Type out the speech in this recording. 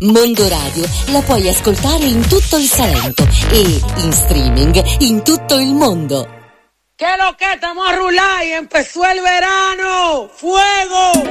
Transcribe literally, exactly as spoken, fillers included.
Mondo Radio la puoi ascoltare in tutto il Salento e in streaming in tutto il mondo. ¿Qué lo que estamos a rular y empezó el verano? ¡Fuego!